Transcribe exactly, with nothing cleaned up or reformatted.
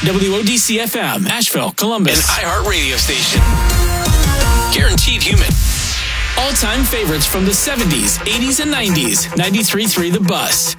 W O D C F M, Asheville, Columbus. An iHeart radio station. Guaranteed human. All-time favorites from the seventies, eighties, and nineties. ninety-three point three The Bus.